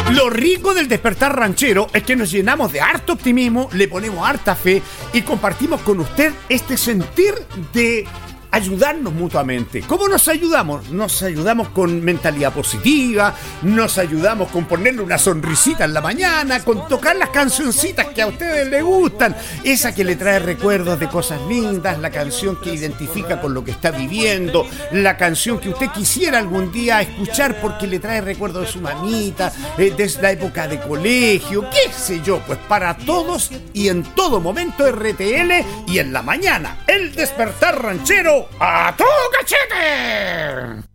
Lo rico del despertar ranchero es que nos llenamos de harto optimismo, le ponemos harta fe y compartimos con usted este sentir de ayudarnos mutuamente. ¿Cómo nos ayudamos? Nos ayudamos con mentalidad positiva, nos ayudamos con ponerle una sonrisita en la mañana, con tocar las cancioncitas que a ustedes les gustan, esa que le trae recuerdos de cosas lindas, la canción que identifica con lo que está viviendo, la canción que usted quisiera algún día escuchar porque le trae recuerdos de su mamita, de la época de colegio, qué sé yo, pues para todos y en todo momento RTL y en la mañana, el despertar ranchero ¡a todo cachete!